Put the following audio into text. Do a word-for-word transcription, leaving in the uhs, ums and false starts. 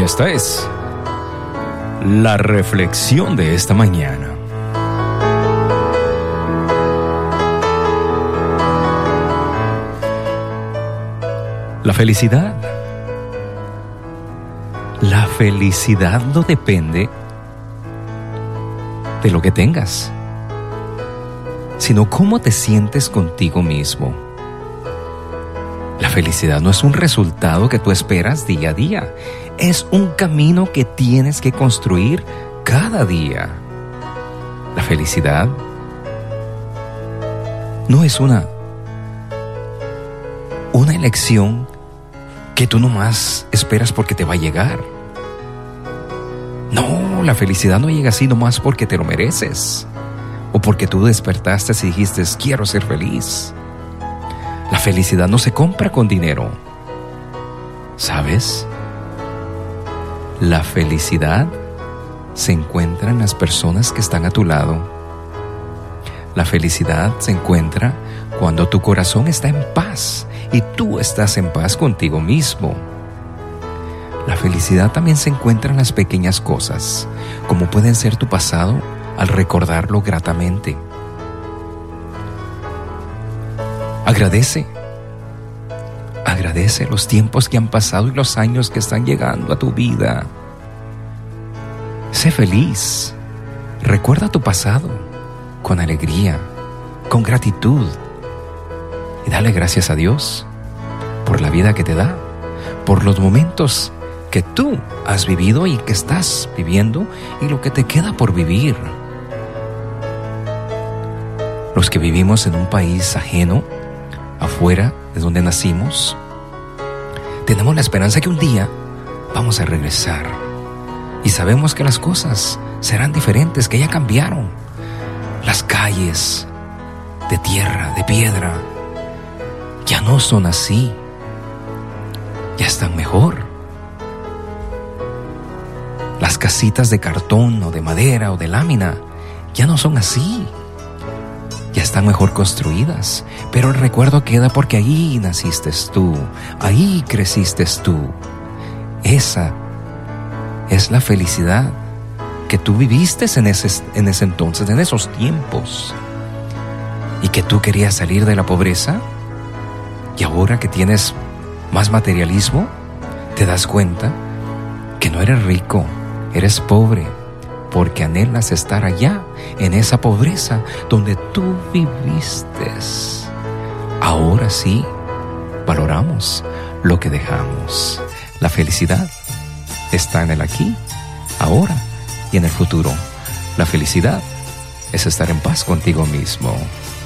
esta es la reflexión de esta mañana. La felicidad. La felicidad no depende de lo que tengas, sino cómo te sientes contigo mismo. La felicidad no es un resultado que tú esperas día a día, es un camino que tienes que construir cada día. La felicidad no es una, una elección que tú nomás esperas porque te va a llegar. No, la felicidad no llega así nomás porque te lo mereces o porque tú despertaste y dijiste quiero ser feliz. La felicidad no se compra con dinero. ¿Sabes? La felicidad se encuentra en las personas que están a tu lado. La felicidad se encuentra cuando tu corazón está en paz y tú estás en paz contigo mismo. La felicidad también se encuentra en las pequeñas cosas, como pueden ser tu pasado al recordarlo gratamente. Agradece. Agradece los tiempos que han pasado y los años que están llegando a tu vida. Sé feliz. Recuerda tu pasado con alegría, con gratitud. Y dale gracias a Dios por la vida que te da, por los momentos que tú has vivido y que estás viviendo y lo que te queda por vivir. Los que vivimos en un país ajeno, afuera de donde nacimos, tenemos la esperanza que un día vamos a regresar y sabemos que las cosas serán diferentes, que ya cambiaron. Las calles de tierra, de piedra, ya no son así, ya están mejor. Las casitas de cartón o de madera o de lámina ya no son así, ya están mejor construidas, pero el recuerdo queda porque ahí naciste tú, ahí creciste tú. Esa es la felicidad que tú viviste en ese, en ese entonces, en esos tiempos, y que tú querías salir de la pobreza. Y ahora que tienes más materialismo, te das cuenta que no eres rico, eres pobre, porque anhelas estar allá, en esa pobreza donde tú viviste. Ahora sí, valoramos lo que dejamos. La felicidad está en el aquí, ahora y en el futuro. La felicidad es estar en paz contigo mismo.